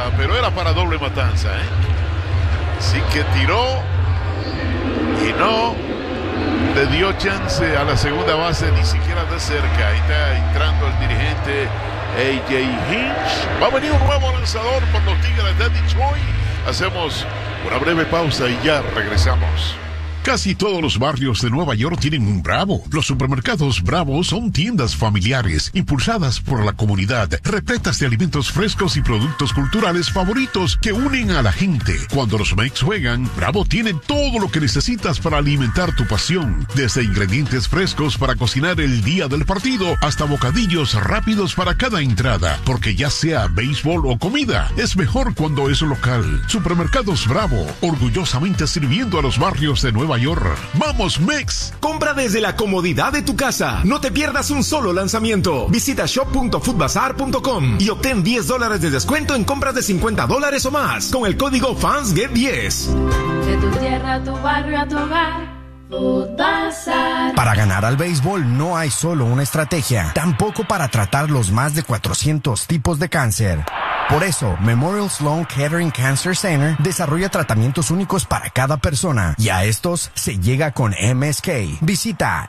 bola, pero era para doble matanza, Así que tiró y no le dio chance a la segunda base, ni siquiera de cerca. Ahí está entrando el dirigente A.J. Hinch. Va a venir un nuevo lanzador por los Tigres de Detroit. Hacemos una breve pausa y ya regresamos. Casi todos los barrios de Nueva York tienen un Bravo. Los supermercados Bravo son tiendas familiares, impulsadas por la comunidad, repletas de alimentos frescos y productos culturales favoritos que unen a la gente. Cuando los Mex juegan, Bravo tiene todo lo que necesitas para alimentar tu pasión. Desde ingredientes frescos para cocinar el día del partido, hasta bocadillos rápidos para cada entrada. Porque ya sea béisbol o comida, es mejor cuando es local. Supermercados Bravo, orgullosamente sirviendo a los barrios de Nueva York. ¡Vamos, Mex! Compra desde la comodidad de tu casa. No te pierdas un solo lanzamiento. Visita shop.foodbazar.com y obtén $10 de descuento en compras de $50 o más con el código FANSGET10. De tu tierra a tu barrio a tu hogar. Para ganar al béisbol no hay solo una estrategia, tampoco para tratar los más de 400 tipos de cáncer. Por eso, Memorial Sloan Kettering Cancer Center desarrolla tratamientos únicos para cada persona, y a estos se llega con MSK. Visita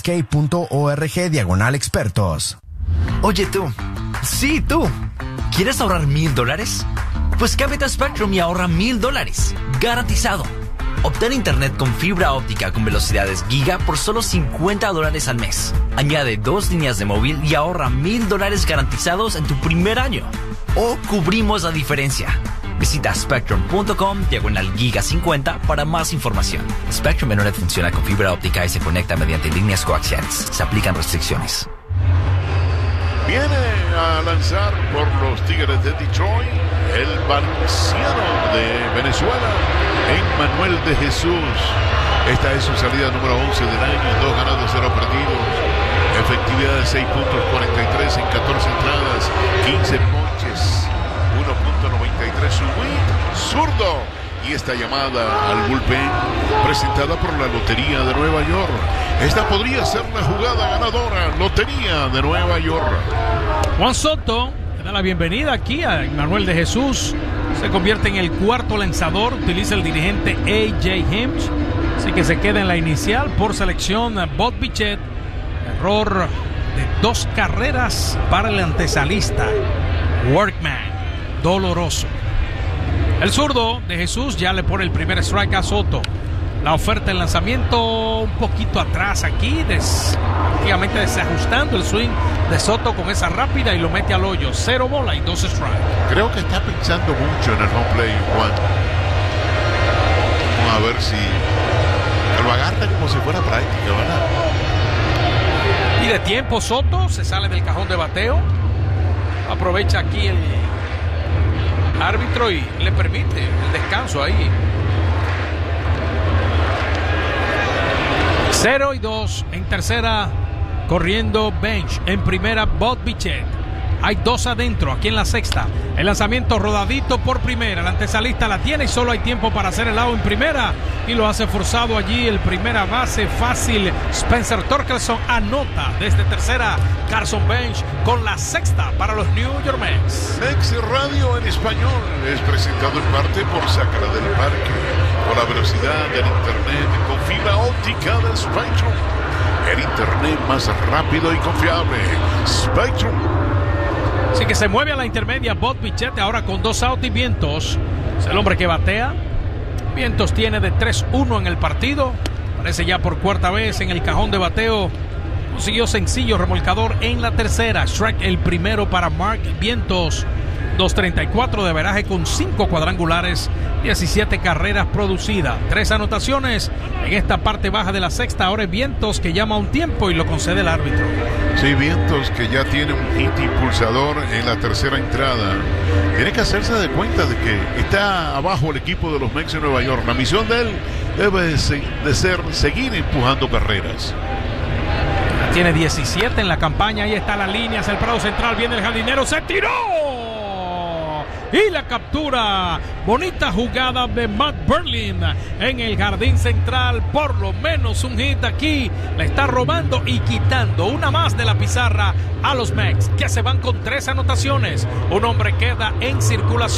msk.org/expertos. Oye tú, sí tú, ¿quieres ahorrar $1,000? Pues cámbiate a Spectrum y ahorra $1,000, garantizado. Obtén internet con fibra óptica con velocidades giga por solo $50 al mes. Añade 2 líneas de móvil y ahorra $1,000 garantizados en tu primer año. O cubrimos la diferencia. Visita spectrum.com/giga50 para más información. Spectrum Internet funciona con fibra óptica y se conecta mediante líneas coaxiales. Se aplican restricciones. Viene a lanzar por los Tigres de Detroit el valenciano de Venezuela, Emmanuel de Jesús. Esta es su salida número 11 del año, 2 ganados, 0 perdidos. Efectividad de 6.43 en 14 entradas, 15 ponches, 1.93 su whip, zurdo. Y esta llamada al bullpen presentada por la Lotería de Nueva York. Esta podría ser la jugada ganadora. Lotería de Nueva York. Juan Soto le da la bienvenida aquí a Emmanuel de Jesús. Se convierte en el cuarto lanzador. Utiliza el dirigente A.J. Hinch. Así que se queda en la inicial por selección Bob Bichette. Error de 2 carreras para el antesalista Workman. Doloroso. El zurdo de Jesús ya le pone el primer strike a Soto. La oferta del lanzamiento un poquito atrás aquí, prácticamente desajustando el swing de Soto con esa rápida y lo mete al hoyo. 0 bola y 2 strikes. Creo que está pensando mucho en el home play, Juan. Vamos a ver si lo agarra como si fuera práctica, ¿verdad? Y de tiempo Soto se sale del cajón de bateo. Aprovecha aquí el árbitro y le permite el descanso ahí. 0-2 en tercera, corriendo Bench. En primera, Bob Bichette. Hay 2 adentro, aquí en la sexta. El lanzamiento rodadito por primera. El antesalista la tiene y solo hay tiempo para hacer el out en primera. Y lo hace forzado allí el primera base fácil. Spencer Torkelson anota desde tercera. Carson Bench con la sexta para los New York Mets. Mex Radio en español es presentado en parte por Sácala del Parque. Por la velocidad del internet con fibra óptica de Spectrum. El internet más rápido y confiable. Spectrum. Así que se mueve a la intermedia Bob Bichette ahora con 2 outs y Vientos. Es el hombre que batea. Vientos tiene de 3-1 en el partido. Parece ya por cuarta vez en el cajón de bateo. Consiguió sencillo remolcador en la tercera. Strike el primero para Mark Vientos. 2.34 de averaje con 5 cuadrangulares, 17 carreras producidas, 3 anotaciones en esta parte baja de la sexta. Ahora es Vientos que llama a un tiempo y lo concede el árbitro. Sí, Vientos que ya tiene un hit impulsador en la tercera entrada. Tiene que hacerse de cuenta de que está abajo el equipo de los Mets de Nueva York. La misión de él debe de ser seguir empujando carreras. Tiene 17 en la campaña, ahí está la línea, hacia el prado central, viene el jardinero, se tiró. Y la captura, bonita jugada de Matt Berlin en el jardín central, por lo menos un hit aquí, le está robando y quitando una más de la pizarra a los Mets, que se van con 3 anotaciones, un hombre queda en circulación.